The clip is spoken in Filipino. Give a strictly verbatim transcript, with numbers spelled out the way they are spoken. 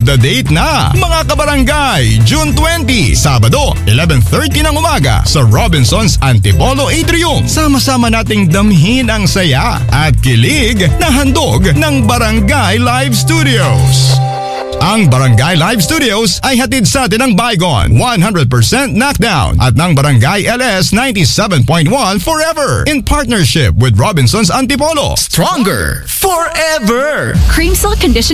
the date na, mga kabarangay, June twentieth, Sabado, eleven thirty ng umaga sa Robinsons Antipolo Atrium. Sama-sama nating damhin ang saya at kilig na handog ng Barangay Live Studios. Ang Barangay Live Studios ay hatid sa atin ng Baygon one hundred percent Knockdown at ng Barangay L S ninety-seven point one Forever in partnership with Robinsons Antipolo. Stronger forever! Cream Silk Conditioner